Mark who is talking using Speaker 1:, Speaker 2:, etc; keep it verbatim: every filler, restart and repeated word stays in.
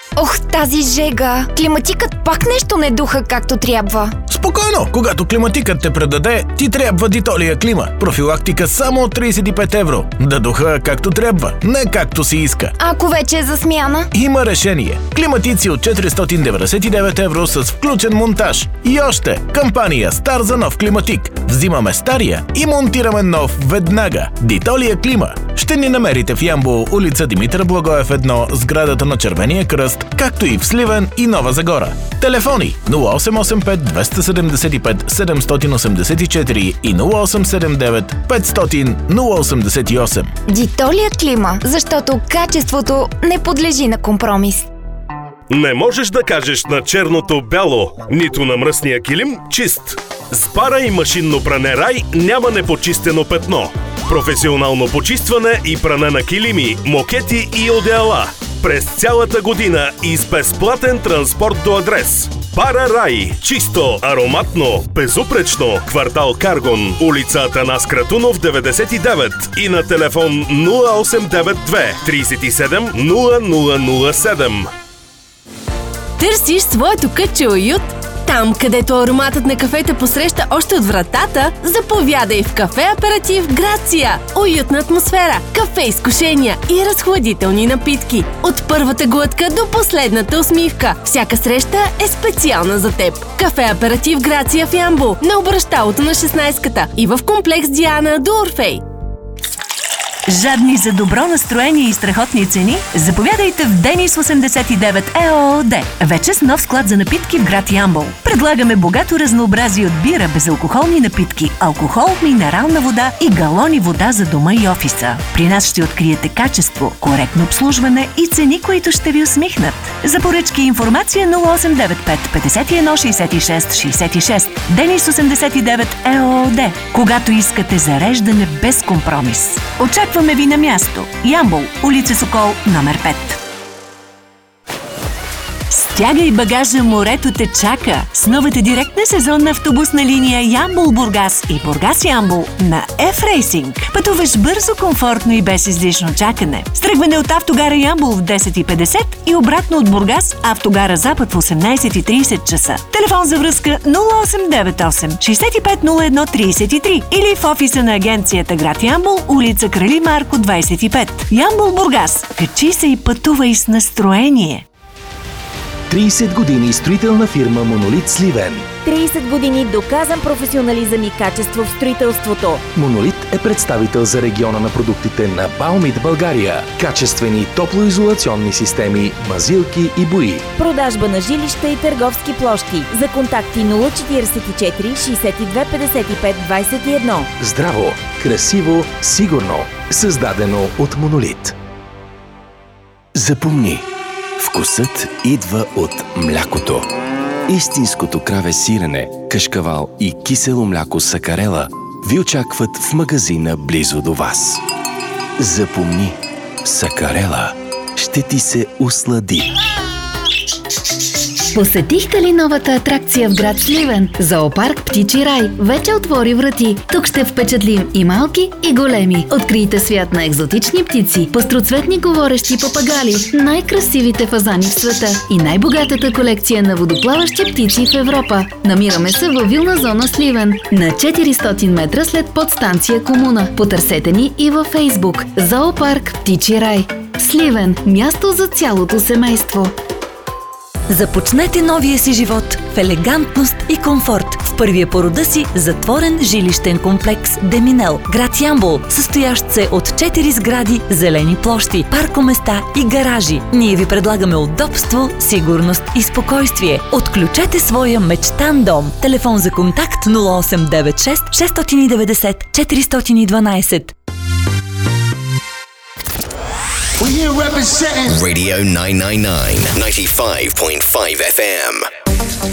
Speaker 1: Ох, тази жега! Климатикът пак нещо не духа както трябва.
Speaker 2: Спокойно! Когато климатикът те предаде, ти трябва Дитолия Клима. Профилактика само от трийсет и пет евро. Да духа както трябва, не както си иска.
Speaker 1: Ако вече е за смяна?
Speaker 2: Има решение. Климатици от четиристотин деветдесет и девет евро с включен монтаж. И още, кампания Стар за нов климатик. Взимаме стария и монтираме нов веднага. Дитолия Клима. Ще ни намерите в Ямбол, улица Димитър Благоев едно, сградата на Червения кръст, както и в Сливен и Нова Загора. Телефони нула осем осем пет двеста седемдесет и пет седемстотин осемдесет и четири и нула осем седем девет петстотин нула осемдесет и осем.
Speaker 1: Дитолия Клима, защото качеството не подлежи на компромис.
Speaker 3: Не можеш да кажеш на черното бяло, нито на мръсния килим чист. С пара и машинно пране Рай няма непочистено петно. Професионално почистване и пране на килими, мокети и одеяла. През цялата година и с безплатен транспорт до адрес. Пара Рай. Чисто, ароматно, безупречно. Квартал Каргон. Улица Атанас Кратунов деветдесет и девет. И на телефон нула осем девет две трийсет и седем нула нула нула седем.
Speaker 4: Търсиш своето кътче уют? Там, където ароматът на кафето посреща още от вратата, заповядай в Кафе Аператив Грация. Уютна атмосфера, кафе изкушения и разхладителни напитки. От първата глътка до последната усмивка. Всяка среща е специална за теб. Кафе Аператив Грация в Ямбол, на обращалото на шестнайсетката и в комплекс Диана до Орфей.
Speaker 5: Жадни за добро настроение и страхотни цени? Заповядайте в Денис осемдесет и девет ЕООД. Вече с нов склад за напитки в град Ямбол. Предлагаме богато разнообразие от бира, безалкохолни напитки, алкохол, минерална вода и галони вода за дома и офиса. При нас ще откриете качество, коректно обслужване и цени, които ще ви усмихнат. За поръчки и информация нула осем девет пет петдесет и едно шейсет и шест шейсет и шест. Денис осемдесет и девет ЕООД. Когато искате зареждане без компромис. Очакваме ви на място. Ямбол, улица Сокол, номер пет. Стягай багажа, морето те чака с новата директна сезонна автобусна линия Ямбол-Бургас и Бургас-Ямбол на F-Racing. Пътуваш бързо, комфортно и без излишно чакане. Стръгване от автогара Ямбол в десет и петдесет и обратно от Бургас, автогара Запад в осемнайсет и трийсет часа. Телефон за връзка нула осем девет осем шейсет и пет нула едно трийсет и три или в офиса на агенцията град Ямбол, улица Крали Марко двайсет и пет. Ямбол-Бургас. Качи се и пътувай с настроение.
Speaker 6: трийсет години строителна фирма Монолит Сливен.
Speaker 7: трийсет години доказан професионализъм и качество в строителството.
Speaker 6: Монолит е представител за региона на продуктите на Баумит България. Качествени топлоизолационни системи, мазилки и бои.
Speaker 7: Продажба на жилища и търговски площи. За контакти нула четирийсет и четири шейсет и две петдесет и пет двайсет и едно.
Speaker 6: Здраво, красиво, сигурно. Създадено от Монолит. Запомни. Вкусът идва от млякото. Истинското краве сирене, кашкавал и кисело мляко Сакарела ви очакват в магазина близо до вас. Запомни, Сакарела ще ти се услади.
Speaker 8: Посетихте ли новата атракция в град Сливен? Зоопарк Птичи рай вече отвори врати. Тук ще впечатлим и малки, и големи. Открийте свят на екзотични птици, пастроцветни говорещи папагали, най-красивите фазани в света и най-богатата колекция на водоплаващи птици в Европа. Намираме се във вилна зона Сливен, на четиристотин метра след подстанция Комуна. Потърсете ни и във Фейсбук. Зоопарк Птичи рай. Сливен – място за цялото семейство.
Speaker 5: Започнете новия си живот в елегантност и комфорт в първия по рода си затворен жилищен комплекс Деминел, град Ямбол, състоящ се от четири сгради, зелени площи, паркоместа и гаражи. Ние ви предлагаме удобство, сигурност и спокойствие. Отключете своя мечтан дом. Телефон за контакт нула осем девет шест шест девет нула четири едно две.
Speaker 9: Radio nine nine nine, ninety-five point five F M.